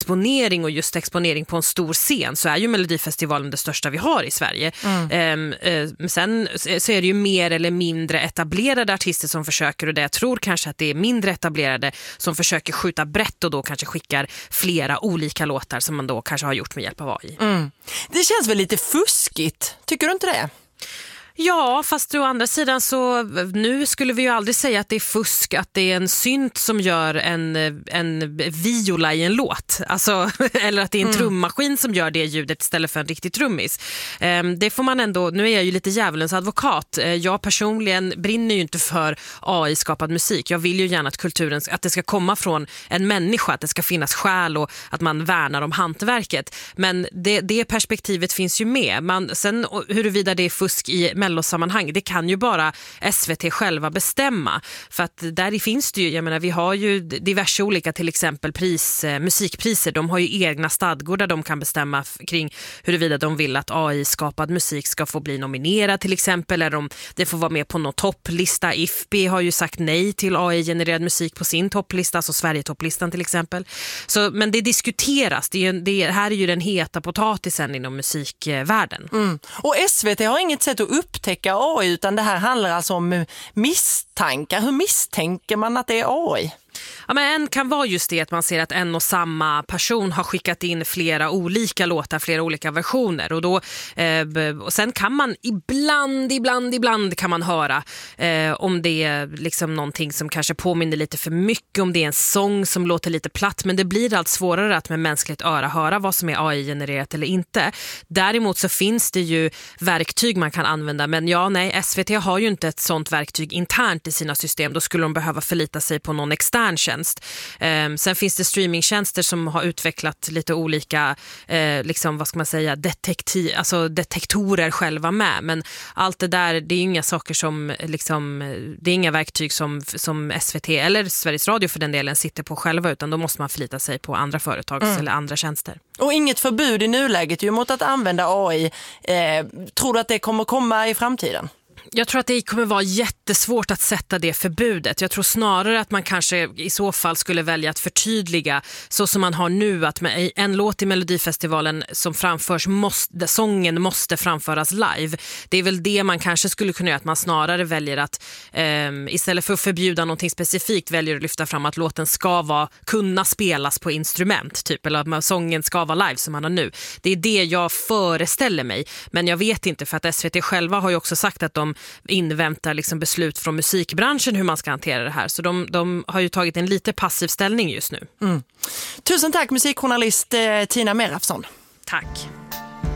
exponering och just exponering på en stor scen så är ju Melodifestivalen det största vi har i Sverige. Sen så är det ju mer eller mindre etablerade artister som försöker, och det jag tror kanske att det är mindre etablerade som försöker skjuta brett och då kanske skickar flera olika låtar som man då kanske har gjort med hjälp av AI. Det känns väl lite fuskigt, tycker du inte det? Ja, fast å andra sidan så nu skulle vi ju aldrig säga att det är fusk, att det är en synt som gör en viola i en låt. Alltså, eller att det är en trummaskin som gör det ljudet istället för en riktig trummis. Det får man ändå, nu är jag ju lite djävulens advokat. Jag personligen brinner ju inte för AI-skapad musik. Jag vill ju gärna att kulturen, att det ska komma från en människa, att det ska finnas själ och att man värnar om hantverket. Men det perspektivet finns ju med. Sen huruvida det är fusk i mellosammanhang, det kan ju bara SVT själva bestämma. För att där finns det ju, jag menar, vi har ju diverse olika, till exempel musikpriser. De har ju egna stadgor där de kan bestämma kring huruvida de vill att AI-skapad musik ska få bli nominerad till exempel, eller om det får vara med på någon topplista. IFPI har ju sagt nej till AI-genererad musik på sin topplista, alltså Sverige-topplistan till exempel. Så, men det diskuteras. Här är ju den heta potatisen inom musikvärlden. Och SVT har inget sätt att upptäcka AI, utan det här handlar alltså om misstankar. Hur misstänker man att det är AI? Ja, men en kan vara just det att man ser att en och samma person har skickat in flera olika låtar, flera olika versioner, och då och sen kan man ibland kan man höra om det är liksom någonting som kanske påminner lite för mycket, om det är en sång som låter lite platt, men det blir allt svårare att med mänskligt öra höra vad som är AI-genererat eller inte. Däremot så finns det ju verktyg man kan använda, men SVT har ju inte ett sånt verktyg internt i sina system. Då skulle de behöva förlita sig på någon extern tjänst. Sen finns det streamingtjänster som har utvecklat lite olika detektorer själva med, men allt det där, det är inga saker som det är inga verktyg som SVT eller Sveriges Radio för den delen sitter på själva, utan då måste man förlita sig på andra företag eller andra tjänster. Och inget förbud i nuläget ju mot att använda AI. Tror du att det kommer komma i framtiden? Jag tror att det kommer vara jättesvårt att sätta det förbudet. Jag tror snarare att man kanske i så fall skulle välja att förtydliga, så som man har nu, att med en låt i Melodifestivalen som framförs, sången måste framföras live. Det är väl det man kanske skulle kunna göra, att man snarare väljer att istället för att förbjuda någonting specifikt, väljer att lyfta fram att låten ska kunna spelas på instrument typ, eller att sången ska vara live som man har nu. Det är det jag föreställer mig, men jag vet inte, för att SVT själva har ju också sagt att de inväntar beslut från musikbranschen hur man ska hantera det här. Så de har ju tagit en lite passiv ställning just nu. Tusen tack musikjournalist Tina Merafsson. Tack.